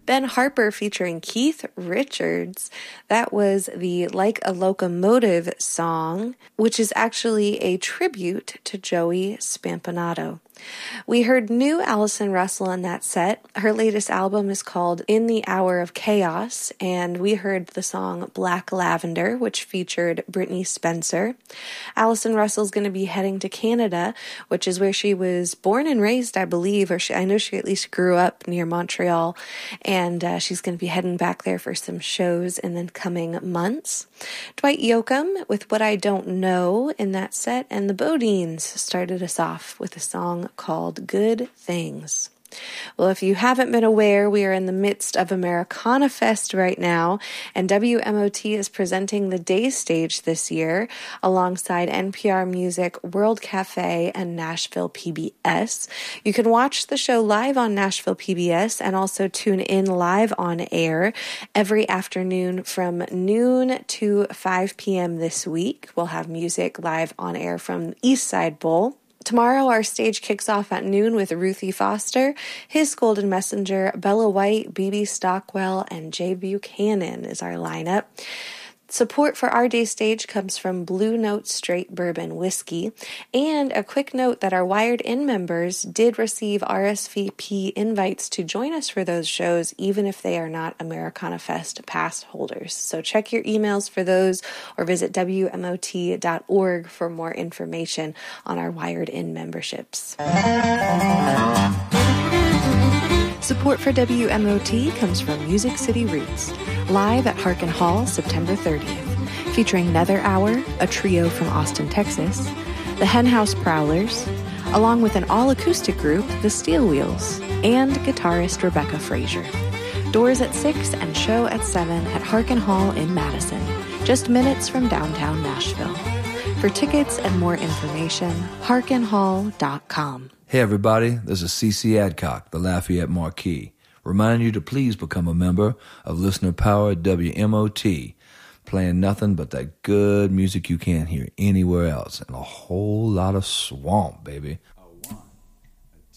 Ben Harper featuring Keith Richards. That was the Like a Locomotive song, which is actually a tribute to Joey Spampanato. We heard new Allison Russell in that set. Her latest album is called In the Hour of Chaos, and we heard the song Black Lavender, which featured Brittany Spencer. Allison Russell's going to be heading to Canada, which is where she was born and raised, I believe, I know she at least grew up near Montreal, and she's going to be heading back there for some shows in the coming months. Dwight Yoakam with What I Don't Know in that set, and the Bodines started us off with a song called Good Things. Well, if you haven't been aware, we are in the midst of Americana Fest right now, and WMOT is presenting the day stage this year alongside NPR Music, World Cafe, and Nashville PBS. You can watch the show live on Nashville PBS and also tune in live on air every afternoon from noon to 5 p.m. this week. We'll have music live on air from East Side Bowl. Tomorrow, our stage kicks off at noon with Ruthie Foster, His Golden Messenger, Bella White, BB Stockwell, and Jay Buchanan is our lineup. Support for our day stage comes from Blue Note Straight Bourbon Whiskey. And a quick note that our Wired In members did receive RSVP invites to join us for those shows, even if they are not Americana Fest pass holders. So check your emails for those or visit WMOT.org for more information on our Wired In memberships. Support for WMOT comes from Music City Roots, live at Harkin Hall September 30th, featuring Nether Hour, a trio from Austin, Texas, the Henhouse Prowlers, along with an all-acoustic group, the Steel Wheels, and guitarist Rebecca Frazier. Doors at 6 and show at 7 at Harkin Hall in Madison, just minutes from downtown Nashville. For tickets and more information, harkinhall.com. Hey everybody, this is CC Adcock, the Lafayette Marquis. Remind you to please become a member of Listener Power WMOT, playing nothing but that good music you can't hear anywhere else, and a whole lot of swamp, baby.